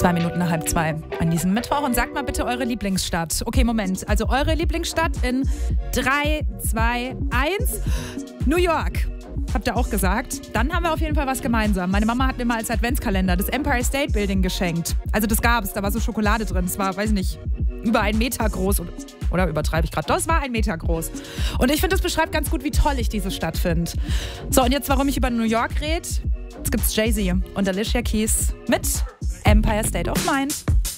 2 Minuten nach 1:30 an diesem Mittwoch. Und sagt mal bitte eure Lieblingsstadt. Okay, Moment. Also eure Lieblingsstadt in 3, 2, 1. New York. Habt ihr auch gesagt? Dann haben wir auf jeden Fall was gemeinsam. Meine Mama hat mir mal als Adventskalender das Empire State Building geschenkt. Also das gab's, da war so Schokolade drin. Es war, weiß ich nicht, über 1 Meter groß. Oder übertreibe ich gerade? Das war 1 Meter groß. Und ich finde, das beschreibt ganz gut, wie toll ich diese Stadt finde. So, und jetzt, warum ich über New York rede? Jetzt gibt's Jay-Z und Alicia Keys mit Empire State of Mind.